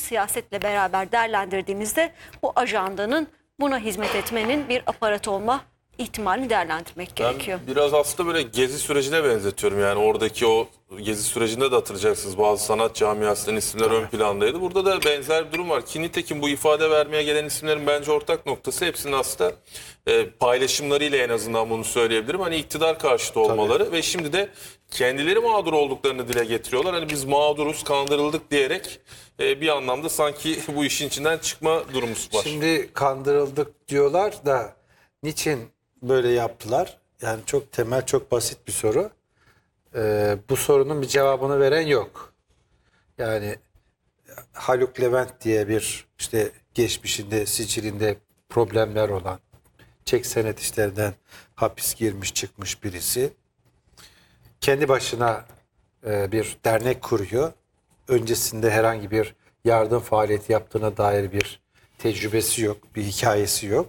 siyasetle beraber değerlendirdiğimizde bu ajandanın buna hizmet etmenin bir aparat olma ihtimalini değerlendirmek gerekiyor. Ben biraz aslında böyle gezi sürecine benzetiyorum. Yani oradaki o gezi sürecinde de hatırlayacaksınız bazı sanat camiasının isimler ön plandaydı. Burada da benzer bir durum var. Ki nitekim bu ifade vermeye gelen isimlerin bence ortak noktası hepsinin aslında paylaşımlarıyla en azından bunu söyleyebilirim. Hani iktidar karşıtı olmaları ve şimdi de kendileri mağdur olduklarını dile getiriyorlar. Hani biz mağduruz, kandırıldık diyerek bir anlamda sanki bu işin içinden çıkma durumumuz var. Şimdi kandırıldık diyorlar da niçin böyle yaptılar? Yani çok temel, çok basit bir soru. Bu sorunun bir cevabını veren yok. Yani Haluk Levent diye bir işte geçmişinde, sicilinde problemler olan, çek senet işlerinden hapis girmiş çıkmış birisi. Kendi başına bir dernek kuruyor. Öncesinde herhangi bir yardım faaliyeti yaptığına dair bir tecrübesi yok, bir hikayesi yok.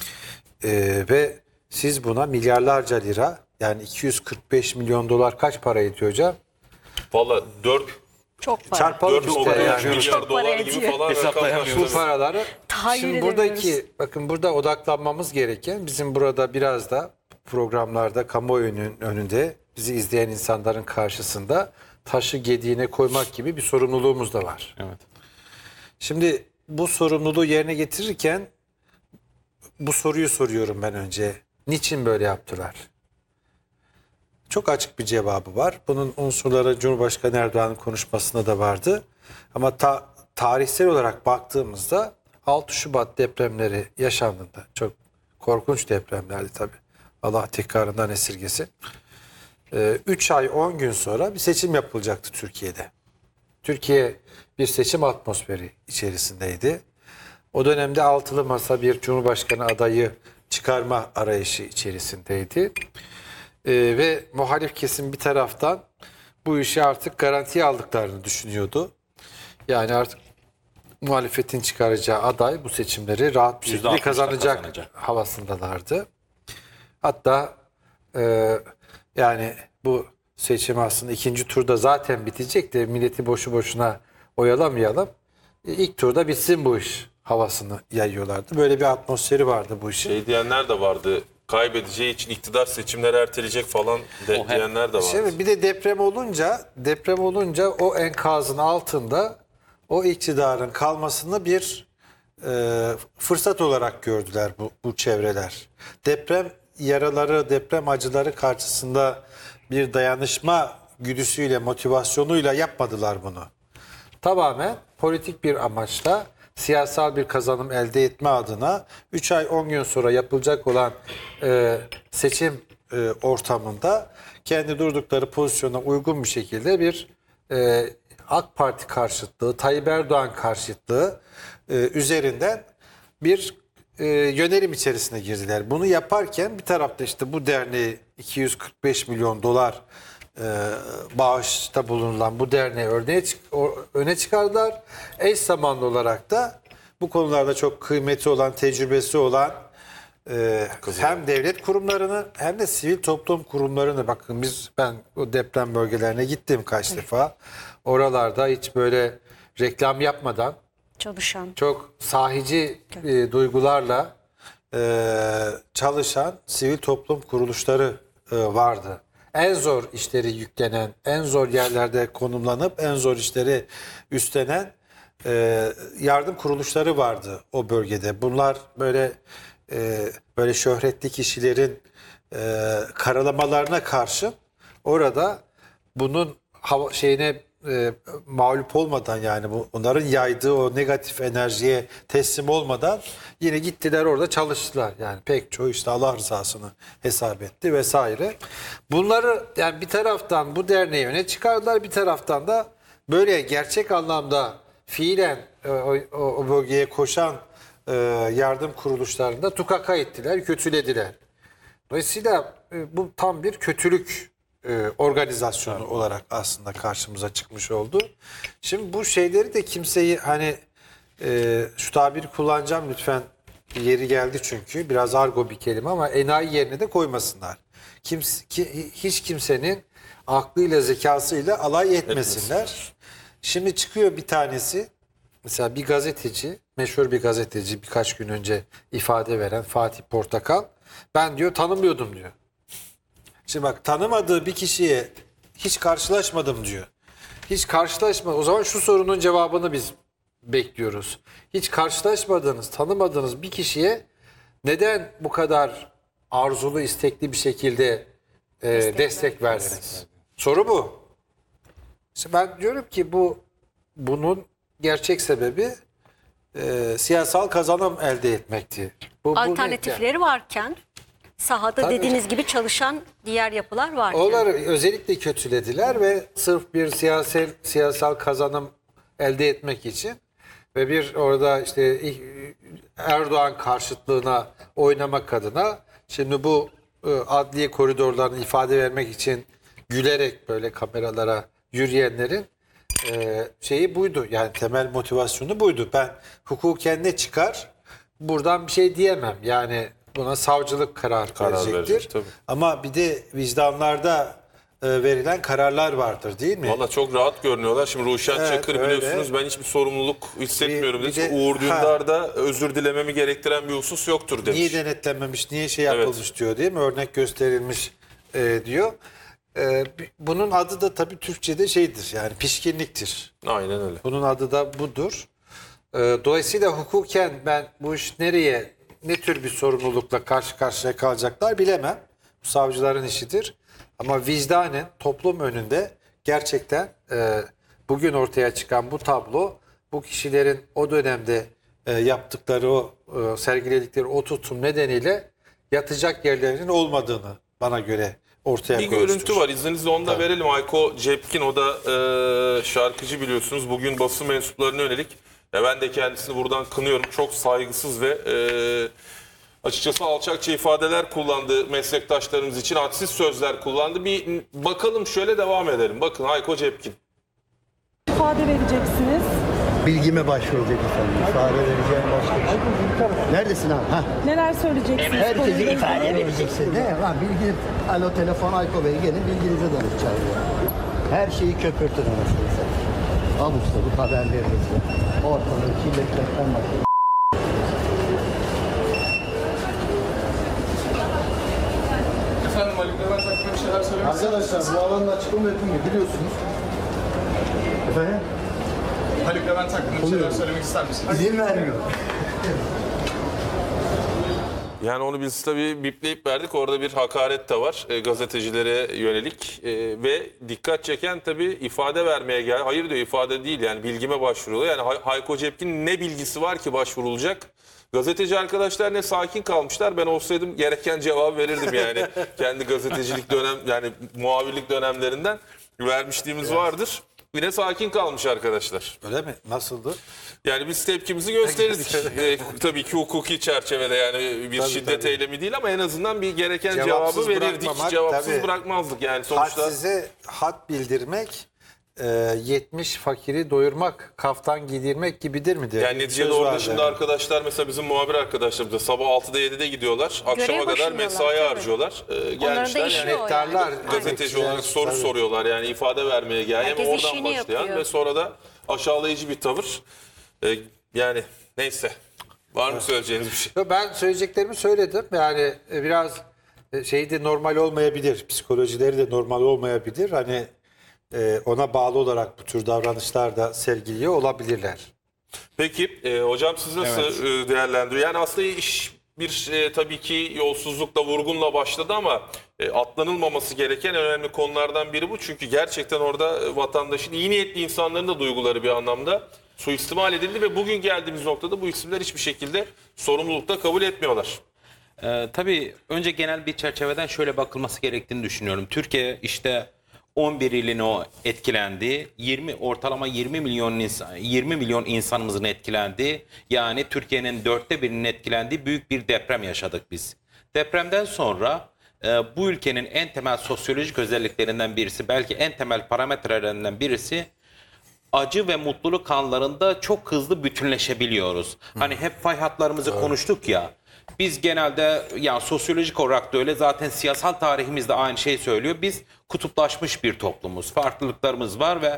Ve siz buna milyarlarca lira, yani 245 milyon dolar kaç para ediyor hocam? Valla 4 Çok para. Çarpalım 4 işte milyar yani. Çok para dolar gibi ediyor. falan rakamlar. Bu paraları Tahayyül şimdi edemiyoruz. buradaki bakın burada odaklanmamız gereken bizim burada biraz da programlarda kamuoyunun önünde bizi izleyen insanların karşısında taşı gediğine koymak gibi bir sorumluluğumuz da var. Evet. Şimdi bu sorumluluğu yerine getirirken bu soruyu soruyorum ben önce. Niçin böyle yaptılar? Çok açık bir cevabı var. Bunun unsurları Cumhurbaşkanı Erdoğan'ın konuşmasında da vardı. Ama tarihsel olarak baktığımızda 6 Şubat depremleri yaşandığında çok korkunç depremlerdi tabii. Allah tekrarından esirgesin. 3 ay 10 gün sonra bir seçim yapılacaktı Türkiye'de. Türkiye bir seçim atmosferi içerisindeydi. O dönemde altılı masa bir Cumhurbaşkanı adayı çıkarma arayışı içerisindeydi. Ve muhalif kesim bir taraftan bu işi artık garantiye aldıklarını düşünüyordu. Yani artık muhalefetin çıkaracağı aday bu seçimleri rahat bir şekilde %60'la kazanacak havasındalardı. Hatta yani bu seçim aslında ikinci turda zaten bitecek de milleti boşu boşuna oyalamayalım. İlk turda bitsin bu iş havasını yayıyorlardı. Böyle bir atmosferi vardı bu işin. Şey diyenler de vardı. Kaybedeceği için iktidar seçimleri erteleyecek falan diyenler de vardı. Şimdi bir de deprem olunca o enkazın altında o iktidarın kalmasını bir fırsat olarak gördüler bu çevreler. Deprem yaraları, deprem acıları karşısında bir dayanışma güdüsüyle, motivasyonuyla yapmadılar bunu. Tamamen politik bir amaçla siyasal bir kazanım elde etme adına 3 ay 10 gün sonra yapılacak olan seçim ortamında kendi durdukları pozisyona uygun bir şekilde bir AK Parti karşıtlığı, Tayyip Erdoğan karşıtlığı üzerinden bir yönelim içerisine girdiler. Bunu yaparken bir tarafta işte bu derneği 245 milyon dolar bağışta bulunulan bu derneği öne çıkardılar. Eş zamanlı olarak da bu konularda çok kıymeti olan, tecrübesi olan hem devlet kurumlarını hem de sivil toplum kurumlarını, bakın ben o deprem bölgelerine gittim kaç defa. Oralarda hiç böyle reklam yapmadan Çalışan. çok sahici duygularla çalışan sivil toplum kuruluşları vardı. En zor işleri yüklenen, en zor yerlerde konumlanıp en zor işleri üstlenen yardım kuruluşları vardı o bölgede. Bunlar böyle şöhretli kişilerin karalamalarına karşı orada bunun mağlup olmadan, yani onların yaydığı o negatif enerjiye teslim olmadan yine gittiler orada çalıştılar. Yani pek çoğu işte Allah rızasını hesap etti vesaire. Bunları yani bir taraftan bu derneği öne çıkardılar, bir taraftan da böyle gerçek anlamda fiilen o bölgeye koşan yardım kuruluşlarında tukaka ettiler, kötülediler. Dolayısıyla bu tam bir kötülük organizasyonu olarak aslında karşımıza çıkmış oldu. Şimdi bu şeyleri de kimseyi hani şu tabiri kullanacağım lütfen, yeri geldi çünkü biraz argo bir kelime, ama enayi yerine de koymasınlar. Hiç kimsenin aklıyla zekasıyla alay etmesinler. Şimdi çıkıyor bir tanesi mesela bir gazeteci, meşhur bir gazeteci birkaç gün önce ifade veren Fatih Portakal, ben diyor tanımıyordum diyor. Şimdi bak, tanımadığı bir kişiye hiç karşılaşmadım diyor. Hiç karşılaşma. O zaman şu sorunun cevabını biz bekliyoruz. Hiç karşılaşmadığınız, tanımadığınız bir kişiye neden bu kadar arzulu, istekli bir şekilde destek verdiniz? Soru bu. İşte ben diyorum ki bunun gerçek sebebi siyasal kazanım elde etmekti. Bu Alternatifleri varken, sahada Tabii. dediğiniz gibi çalışan diğer yapılar varken. onları özellikle kötülediler ve sırf bir siyasal kazanım elde etmek için ve bir orada işte Erdoğan karşıtlığına oynamak adına şimdi bu adliye koridorlarını ifade vermek için gülerek böyle kameralara yürüyenlerin şeyi buydu. Yani temel motivasyonu buydu. Ben hukuken ne çıkar? Buradan bir şey diyemem. Yani buna savcılık karar verecektir. verecek, tabii. Ama bir de vicdanlarda verilen kararlar vardır, değil mi? Valla çok rahat görünüyorlar. Şimdi Ruşen Evet, Çakır öyle. biliyorsunuz, ben hiçbir sorumluluk hissetmiyorum Bir dedi. de- Uğur Dündar'da özür dilememi gerektiren bir husus yoktur demiş. Niye denetlenmemiş, niye şey yapılmış diyor, değil mi? Örnek gösterilmiş diyor. Bunun adı da tabii Türkçe'de şeydir, yani pişkinliktir. Aynen öyle. Bunun adı da budur. Dolayısıyla hukuken ben bu iş nereye, ne tür bir sorumlulukla karşı karşıya kalacaklar bilemem. Bu savcıların işidir. Ama vicdanen toplum önünde gerçekten bugün ortaya çıkan bu tablo, bu kişilerin o dönemde yaptıkları, sergiledikleri o tutum nedeniyle yatacak yerlerinin olmadığını bana göre ortaya Bir koymuştur. görüntü var. İzninizle onu da verelim. Ayko Cepkin, o da şarkıcı biliyorsunuz. Bugün basın mensuplarına yönelik. Ya ben de kendisini buradan kınıyorum. Çok saygısız ve açıkçası alçakça ifadeler kullandı meslektaşlarımız için. Hadsiz sözler kullandı. Bir bakalım, şöyle devam edelim. Bakın Ayko Cepkin. İfade vereceksiniz. Bilgime başvuracak efendim. İfade vereceğim başka bir şey. Neredesin abi? Ha. Neler söyleyeceksiniz? Herkese konuyla ifade ilgili? vereceksin. Ne? Lan bilgi, alo telefon Ayko Bey, gelin bilginize danışacağız. Her şeyi köpürtün anasını satayım. Abuk sabuk haber veririz. Ortalığı kirletmekten başka. Efendim Ali Levent hakkında bir şeyler söylemek ister misiniz? Arkadaşlar bu alanda açıklama yapılmıyor biliyorsunuz. Efendim? Haluk Levent hakkında bir şeyler söylemek ister misiniz? İzin vermiyor. Yani onu biz tabii bipleyip verdik. Orada bir hakaret de var gazetecilere yönelik. Ve dikkat çeken tabii ifade vermeye gel. Hayır diyor, ifade değil, yani bilgime başvuruyor. Yani Hayko Cepkin'in ne bilgisi var ki başvurulacak? Gazeteci arkadaşlar ne sakin kalmışlar. Ben olsaydım gereken cevabı verirdim yani. Kendi gazetecilik dönem, yani muhabirlik dönemlerinden vermişliğimiz vardır. Yine sakin kalmış arkadaşlar. Öyle mi? Nasıldı? Yani biz tepkimizi gösterirdik. Tabii ki hukuki çerçevede, yani bir Tabii, şiddet tabii. eylemi değil ama en azından bir gereken Cevapsız cevabı verirdik. bırakmamak, Cevapsız tabii. bırakmazdık yani sonuçta. Hadsize had bildirmek, 70 fakiri doyurmak, kaftan giydirmek gibidir mi diye. Yani neticede orada şimdi arkadaşlar, mesela bizim muhabir arkadaşlarımız da sabah 6'da 7'de gidiyorlar. Akşama kadar başındalar, mesai tabii. harcıyorlar. Onların da Gelmişler işi yani o Tarlar, yani. gazeteci olarak soru Tabii. soruyorlar, yani ifade vermeye gelen. Hem Herkes oradan işini başlayan yapıyor. ve sonra da aşağılayıcı bir tavır. Yani neyse. Var mı söyleyeceğiniz bir şey? Ben söyleyeceklerimi söyledim. Yani biraz şey de normal olmayabilir. Psikolojileri de normal olmayabilir. Hani ona bağlı olarak bu tür davranışlar da sergiliyor olabilirler. Peki hocam, siz nasıl değerlendiriyor? Yani aslında iş bir tabii ki yolsuzlukla, vurgunla başladı ama atlanılmaması gereken önemli konulardan biri bu. Çünkü gerçekten orada vatandaşın, iyi niyetli insanların da duyguları bir anlamda suistimal edildi ve bugün geldiğimiz noktada bu isimler hiçbir şekilde sorumlulukta kabul etmiyorlar. Tabii önce genel bir çerçeveden şöyle bakılması gerektiğini düşünüyorum. Türkiye işte 11 ilin o etkilendiği, ortalama 20 milyon insanımızın etkilendiği, yani Türkiye'nin 1/4'inin etkilendiği büyük bir deprem yaşadık biz. Depremden sonra bu ülkenin en temel sosyolojik özelliklerinden birisi, belki en temel parametrelerinden birisi, acı ve mutluluk anlarında çok hızlı bütünleşebiliyoruz. Hani hep fay hatlarımızı konuştuk ya. Biz genelde, yani sosyolojik olarak da öyle, zaten siyasal tarihimiz de aynı şeyi söylüyor. Biz kutuplaşmış bir toplumuz. Farklılıklarımız var ve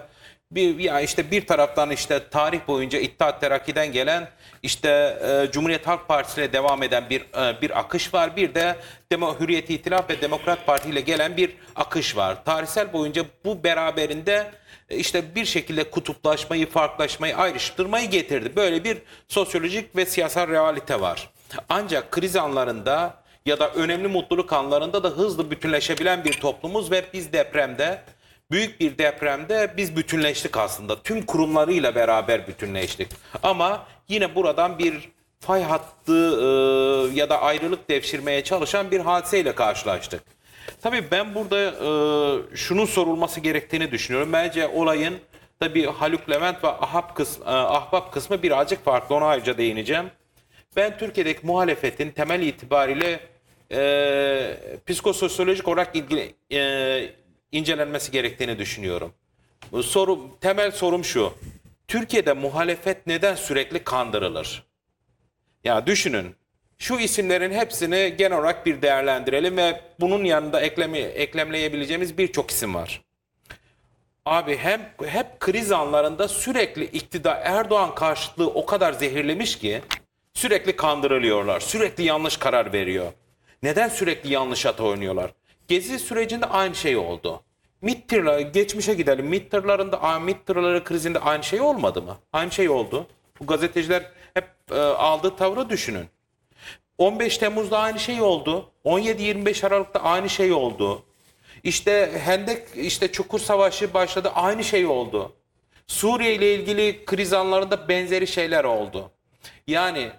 bir taraftan işte tarih boyunca İttihat Terakki'den gelen işte Cumhuriyet Halk Partisi ile devam eden bir akış var. Bir de Hürriyet İtilaf ve Demokrat Parti ile gelen bir akış var. Tarihsel boyunca bu beraberinde işte bir şekilde kutuplaşmayı, farklılaşmayı, ayrıştırmayı getirdi. Böyle bir sosyolojik ve siyasal realite var. Ancak kriz anlarında ya da önemli mutluluk anlarında da hızlı bütünleşebilen bir toplumuz ve biz büyük bir depremde biz bütünleştik aslında. Tüm kurumlarıyla beraber bütünleştik. Ama yine buradan bir fay hattı ya da ayrılık devşirmeye çalışan bir hadiseyle karşılaştık. Tabii ben burada şunun sorulması gerektiğini düşünüyorum. Bence olayın tabii Haluk Levent ve Ahbap kısmı birazcık farklı. Ona ayrıca değineceğim. Ben Türkiye'deki muhalefetin temel itibariyle psikososyolojik olarak incelenmesi gerektiğini düşünüyorum. Temel sorum şu. Türkiye'de muhalefet neden sürekli kandırılır? Ya düşünün. Şu isimlerin hepsini genel olarak bir değerlendirelim ve bunun yanında eklemleyebileceğimiz birçok isim var. Abi hep kriz anlarında sürekli iktidar Erdoğan karşıtlığı o kadar zehirlemiş ki sürekli kandırılıyorlar. Sürekli yanlış karar veriyor. Neden sürekli yanlış hata oynuyorlar? Gezi sürecinde aynı şey oldu. Geçmişe gidelim. MİT tırları krizinde aynı şey olmadı mı? Aynı şey oldu. Bu gazeteciler hep aldığı tavrı düşünün. 15 Temmuz'da aynı şey oldu. 17-25 Aralık'ta aynı şey oldu. İşte Hendek, Çukur Savaşı başladı. Aynı şey oldu. Suriye ile ilgili kriz anlarında benzeri şeyler oldu. Yani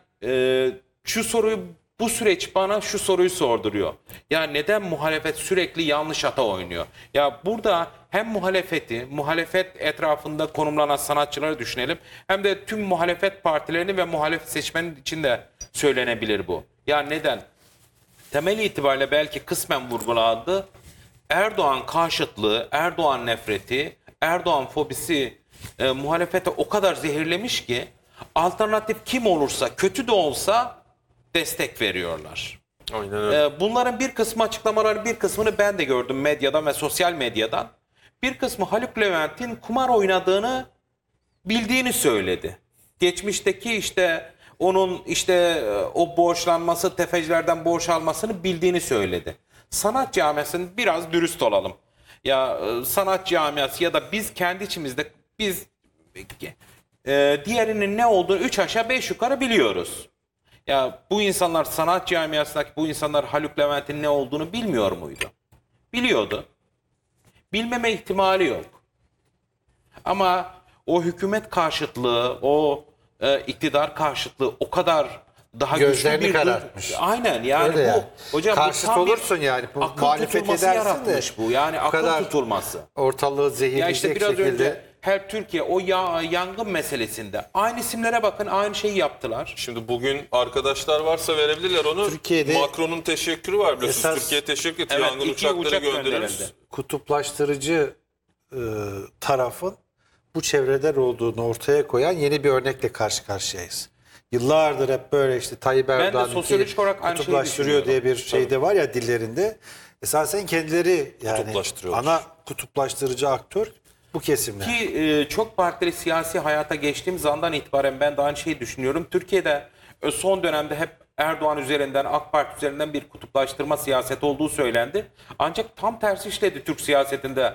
bu süreç bana şu soruyu sorduruyor. Ya neden muhalefet sürekli yanlış hata oynuyor? Ya burada hem muhalefet etrafında konumlanan sanatçıları düşünelim. Hem de tüm muhalefet partilerini ve muhalefet seçmenin içinde söylenebilir bu. Ya neden? Temel itibariyle belki kısmen vurgulandı. Erdoğan karşıtlığı, Erdoğan nefreti, Erdoğan fobisi muhalefete o kadar zehirlemiş ki alternatif kim olursa, kötü de olsa destek veriyorlar. Aynen öyle. Bunların bir kısmı açıklamaları, bir kısmını ben de gördüm medyadan ve sosyal medyadan. Bir kısmı Haluk Levent'in kumar oynadığını bildiğini söyledi. Geçmişteki işte onun o borçlanması, tefecilerden borç almasını bildiğini söyledi. Sanat camiasının biraz dürüst olalım. Ya sanat camiası ya da biz kendi içimizde diğerinin ne olduğunu 3 aşağı 5 yukarı biliyoruz. Ya bu insanlar sanat camiasındaki bu insanlar Haluk Levent'in ne olduğunu bilmiyor muydu? Biliyordu. Bilmeme ihtimali yok. Ama o hükümet karşıtlığı, o iktidar karşıtlığı o kadar daha Gözlerini güçlü bir karartmış. Aynen yani Öyle bu yani. hocam Karşıt bu tam bir olursun yani. Bu akıl muhalefet tutulması edersin de yaratmış bu. Yani bu akıl kadar tutulması. ortalığı Ya zehirleyecek işte biraz şekilde. önce her Türkiye o yangın meselesinde aynı isimlere bakın aynı şeyi yaptılar. Şimdi bugün arkadaşlar varsa verebilirler onu. Türkiye'de Macron'un teşekkürü var biliyorsunuz. esas- Türkiye teşekkür etti. Evet, Yangın 2 uçakları uçak gönderilmiş. gönderildi. kutuplaştırıcı tarafın bu çevreler olduğunu ortaya koyan yeni bir örnekle karşı karşıyayız. Yıllardır hep böyle işte Tayyip Erdoğan sosyolojik olarak aynı şeyi kutuplaştırıyor diye bir düşünüyorum. şey de var ya dillerinde. Esasen kendileri yani Kutuplaştırıyorlar. ana kutuplaştırıcı aktör bu kesimler. Ki çok partili siyasi hayata geçtiğimiz andan itibaren ben de aynı şeyi düşünüyorum. Türkiye'de son dönemde hep Erdoğan üzerinden, AK Parti üzerinden bir kutuplaştırma siyaseti olduğu söylendi. Ancak tam tersi işledi Türk siyasetinde.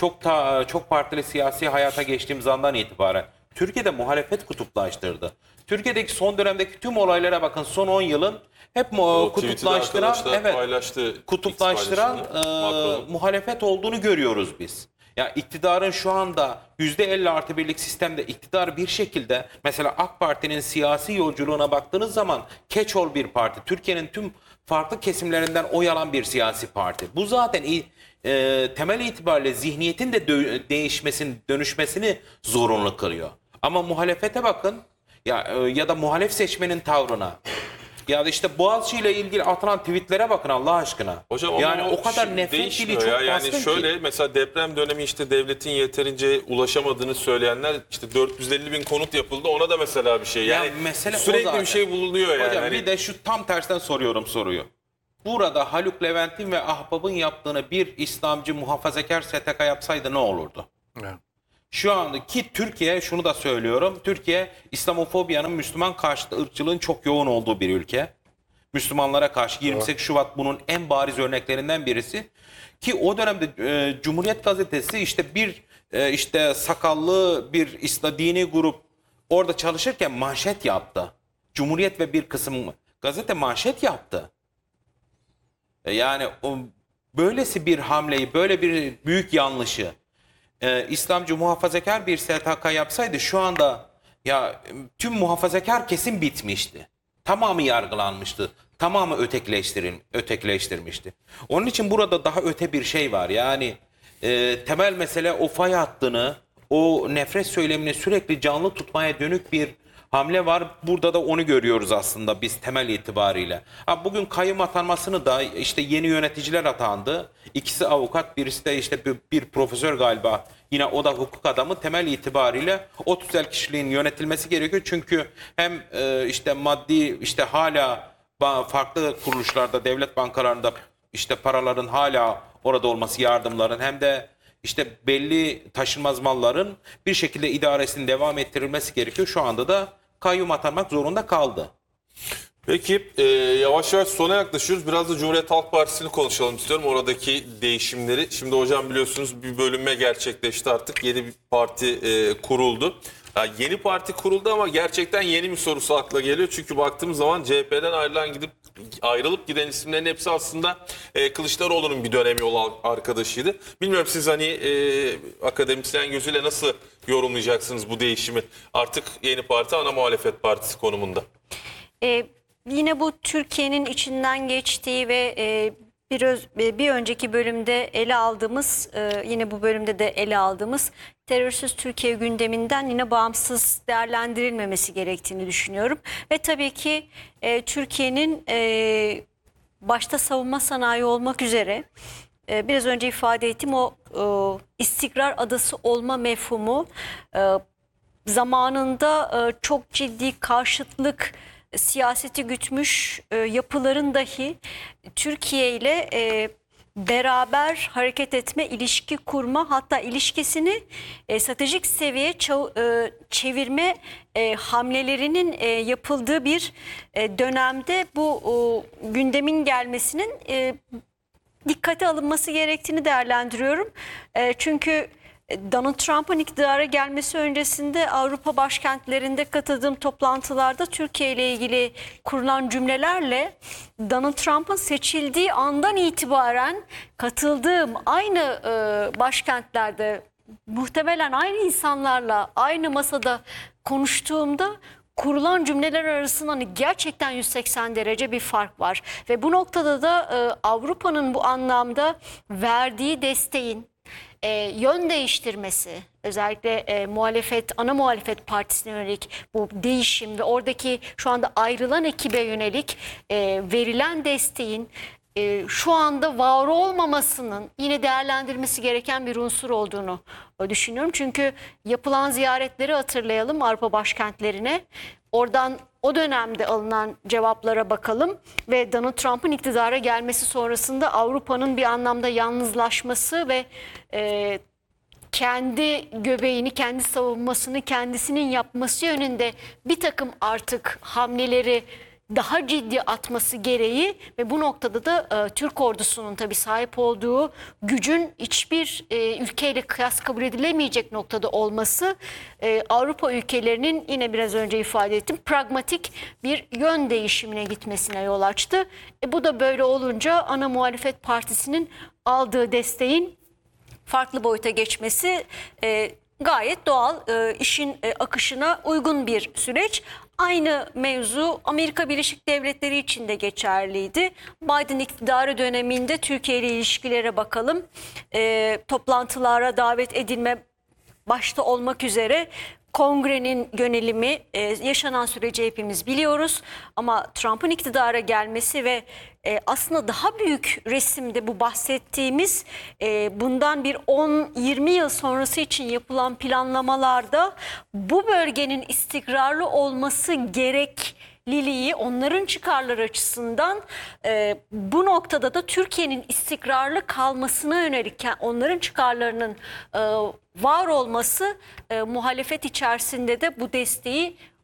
Çok partili siyasi hayata geçtiğimiz andan itibaren. Türkiye'de muhalefet kutuplaştırdı. Türkiye'deki son dönemdeki tüm olaylara bakın son 10 yılın hep kutuplaştıran, arkadaşlar paylaştı kutuplaştıran X paylaşımını, muhalefet olduğunu görüyoruz biz. Ya iktidarın şu anda %50+1'lik sistemde iktidar bir şekilde mesela AK Parti'nin siyasi yolculuğuna baktığınız zaman catch-all bir parti. Türkiye'nin tüm farklı kesimlerinden oy alan bir siyasi parti. Bu zaten temel itibariyle zihniyetin de dönüşmesini zorunlu kılıyor. Ama muhalefete bakın ya da muhalef seçmenin tavrına. Ya da işte Boğaziçi ile ilgili atılan tweetlere bakın Allah aşkına. Hocam ama yani o kadar şimdi nefret dili değişmiyor çok ya. Yani baskın şöyle ki. mesela deprem dönemi işte devletin yeterince ulaşamadığını söyleyenler işte 450 bin konut yapıldı ona da mesela bir şey. Yani mesele o sürekli zaten. bir şey bulunuyor yani. Hocam Hani bir de şu tam tersten soruyorum soruyu. Burada Haluk Levent'in ve Ahbap'ın yaptığını bir İslamcı muhafazakar STK yapsaydı ne olurdu? Evet. Şu andaki Türkiye, şunu da söylüyorum. Türkiye İslamofobiyanın, Müslüman karşıtı ırkçılığın çok yoğun olduğu bir ülke. Müslümanlara karşı 28 Şubat bunun en bariz örneklerinden birisi. Ki o dönemde Cumhuriyet Gazetesi işte sakallı bir dini grup orada çalışırken manşet yaptı. Cumhuriyet ve bir kısım gazete manşet yaptı. Yani böylesi bir hamleyi, böyle bir büyük yanlışı İslamcı muhafazakar bir STK yapsaydı şu anda ya tüm muhafazakar kesim bitmişti. Tamamı yargılanmıştı. Tamamı ötekileştirmişti. Onun için burada daha öte bir şey var. Yani temel mesele o fay hattını, o nefret söylemini sürekli canlı tutmaya dönük bir hamle var. Burada da onu görüyoruz aslında biz temel itibariyle. Bugün kayyum atanmasını da işte yeni yöneticiler atandı. İkisi avukat, birisi de işte bir profesör galiba. Yine o da hukuk adamı. Temel itibariyle o tüzel kişiliğin yönetilmesi gerekiyor. Çünkü hem işte maddi işte hala farklı kuruluşlarda, devlet bankalarında işte paraların hala orada olması, yardımların hem de işte belli taşınmaz malların bir şekilde idaresinin devam ettirilmesi gerekiyor. Şu anda da kayyum atanmak zorunda kaldı. Peki yavaş yavaş sona yaklaşıyoruz. Biraz da Cumhuriyet Halk Partisi'ni konuşalım istiyorum. Oradaki değişimleri. Şimdi hocam biliyorsunuz bir bölünme gerçekleşti artık. Yeni bir parti kuruldu. Yani yeni parti kuruldu ama gerçekten yeni mi sorusu akla geliyor. Çünkü baktığımız zaman CHP'den ayrılıp giden isimlerin hepsi aslında Kılıçdaroğlu'nun bir dönemi yol arkadaşıydı. Bilmiyorum siz hani akademisyen gözüyle nasıl yorumlayacaksınız bu değişimi? Artık yeni parti ana muhalefet partisi konumunda. Yine bu Türkiye'nin içinden geçtiği ve bir önceki bölümde ele aldığımız, yine bu bölümde de ele aldığımız terörsüz Türkiye gündeminden yine bağımsız değerlendirilmemesi gerektiğini düşünüyorum. Ve tabii ki Türkiye'nin başta savunma sanayi olmak üzere biraz önce ifade ettiğim o istikrar adası olma mefhumu zamanında çok ciddi karşıtlık siyaseti gütmüş yapıların dahi Türkiye ile beraber hareket etme, ilişki kurma, hatta ilişkisini stratejik seviyeye çevirme hamlelerinin yapıldığı bir dönemde bu gündemin gelmesinin dikkate alınması gerektiğini değerlendiriyorum. Çünkü Donald Trump'ın iktidara gelmesi öncesinde Avrupa başkentlerinde katıldığım toplantılarda Türkiye ile ilgili kurulan cümlelerle Donald Trump'ın seçildiği andan itibaren katıldığım aynı başkentlerde muhtemelen aynı insanlarla aynı masada konuştuğumda kurulan cümleler arasında hani gerçekten 180 derece bir fark var. Ve bu noktada da Avrupa'nın bu anlamda verdiği desteğin yön değiştirmesi, özellikle ana muhalefet partisine yönelik bu değişim ve oradaki şu anda ayrılan ekibe yönelik verilen desteğin şu anda var olmamasının yine değerlendirmesi gereken bir unsur olduğunu düşünüyorum. Çünkü yapılan ziyaretleri hatırlayalım Avrupa başkentlerine. Oradan o dönemde alınan cevaplara bakalım ve Donald Trump'ın iktidara gelmesi sonrasında Avrupa'nın bir anlamda yalnızlaşması ve kendi göbeğini, kendi savunmasını kendisinin yapması yönünde bir takım artık hamleleri daha ciddi atması gereği ve bu noktada da Türk ordusunun tabii sahip olduğu gücün hiçbir ülkeyle kıyas kabul edilemeyecek noktada olması Avrupa ülkelerinin yine biraz önce ifade ettim pragmatik bir yön değişimine gitmesine yol açtı. Bu da böyle olunca ana muhalefet partisinin aldığı desteğin farklı boyuta geçmesi gayet doğal, işin akışına uygun bir süreç. Aynı mevzu Amerika Birleşik Devletleri için de geçerliydi. Biden iktidarı döneminde Türkiye ile ilişkilere bakalım. Toplantılara davet edilme başta olmak üzere Kongrenin yönelimi, yaşanan süreci hepimiz biliyoruz. Ama Trump'ın iktidara gelmesi ve aslında daha büyük resimde bu bahsettiğimiz bundan bir 10-20 yıl sonrası için yapılan planlamalarda bu bölgenin istikrarlı olması Lili'yi onların çıkarları açısından bu noktada da Türkiye'nin istikrarlı kalmasına yönelik onların çıkarlarının var olması muhalefet içerisinde de bu desteği